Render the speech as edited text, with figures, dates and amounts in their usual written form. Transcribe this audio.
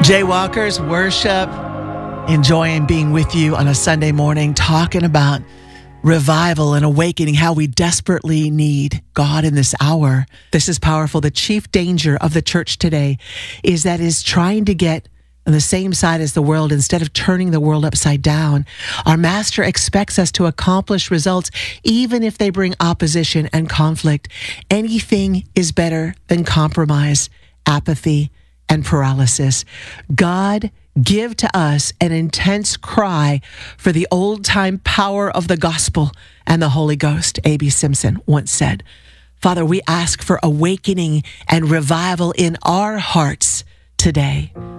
Jaywalkers, worship, enjoying being with you on a Sunday morning, talking about revival and awakening, how we desperately need God in this hour. This is powerful. The chief danger of the church today is that is trying to get on the same side as the world instead of turning the world upside down. Our master expects us to accomplish results even if they bring opposition and conflict. Anything is better than compromise, apathy, and paralysis. God, give to us an intense cry for the old-time power of the gospel and the Holy Ghost, A.B. Simpson once said. Father, we ask for awakening and revival in our hearts today.